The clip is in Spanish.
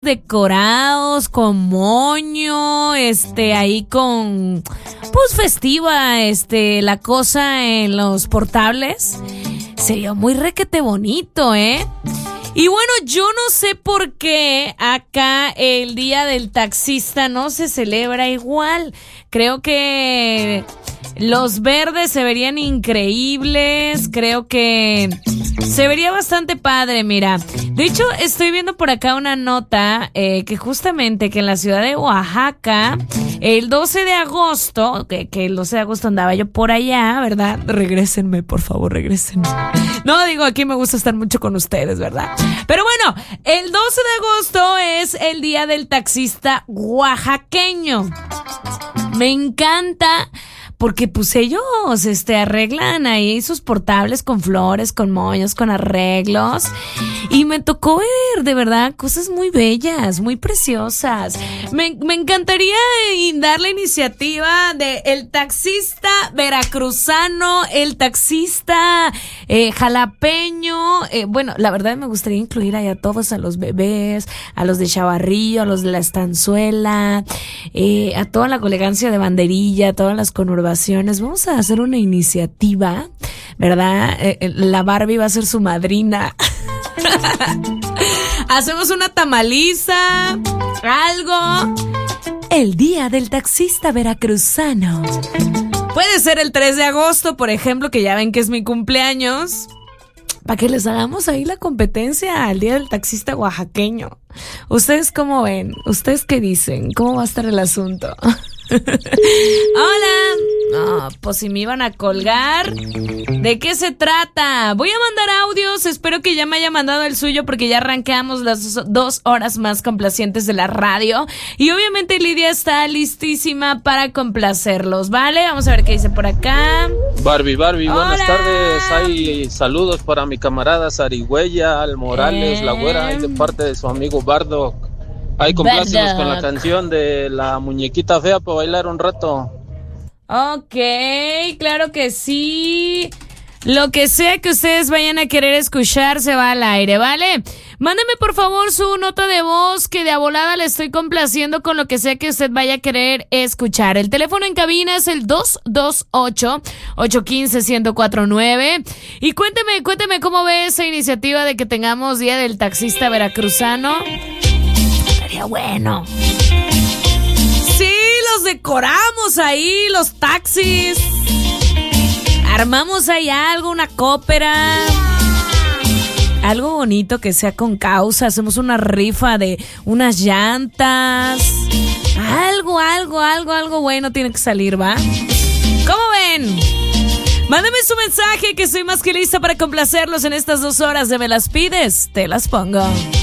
decorados con moño, ahí con, pues festiva, la cosa en los portables. Sería muy requete bonito, ¿eh? Y bueno, yo no sé por qué acá el Día del Taxista no se celebra igual. Creo que los verdes se verían increíbles, creo que se vería bastante padre, mira. De hecho, estoy viendo por acá una nota que justamente que en la ciudad de Oaxaca, el 12 de agosto, que el 12 de agosto andaba yo por allá, ¿verdad? Regrésenme, por favor, regrésenme. No, digo, aquí me gusta estar mucho con ustedes, ¿verdad? Pero bueno, el 12 de agosto es el Día del Taxista oaxaqueño. Me encanta porque pues ellos arreglan ahí sus portables con flores, con moños, con arreglos. Y me tocó ver, de verdad, cosas muy bellas, muy preciosas. Me encantaría dar la iniciativa de el taxista veracruzano, el taxista jalapeño. Bueno, la verdad me gustaría incluir ahí a todos, a los bebés, a los de Chavarrillo, a los de la Estanzuela, a toda la colegancia de Banderilla, a todas las conurbaciones. Vamos a hacer una iniciativa, ¿verdad? La Barbie va a ser su madrina. Hacemos una tamaliza, algo. El Día del Taxista Veracruzano. Puede ser el 3 de agosto, por ejemplo, que ya ven que es mi cumpleaños. Para que les hagamos ahí la competencia al Día del Taxista oaxaqueño. ¿Ustedes cómo ven? ¿Ustedes qué dicen? ¿Cómo va a estar el asunto? Hola. No, pues si me iban a colgar. ¿De qué se trata? Voy a mandar audios. Espero que ya me haya mandado el suyo porque ya arrancamos las 2 horas más complacientes de la radio. Y obviamente Lidia está listísima para complacerlos, ¿vale? Vamos a ver qué dice por acá. Barbie, Hola. buenas tardes. Hay saludos para mi camarada Sarigüeya, Al Morales, La Güera, y de parte de su amigo Bardo. Ahí complácenos con la canción de la muñequita fea para bailar un rato. Ok, claro que sí. Lo que sea que ustedes vayan a querer escuchar se va al aire, ¿vale? Mándeme por favor su nota de voz que de a volada le estoy complaciendo con lo que sea que usted vaya a querer escuchar. El teléfono en cabina es el 228-815-1049. Y cuénteme cómo ve esa iniciativa de que tengamos Día del Taxista Veracruzano. Estaría bueno. Sí, los decoramos ahí, los taxis. Armamos ahí algo, una cópera. Algo bonito que sea con causa. Hacemos una rifa de unas llantas. Algo bueno tiene que salir, ¿va? ¿Cómo ven? Mándame su mensaje que soy más que lista para complacerlos en estas 2 horas de Me las pides, te las pongo.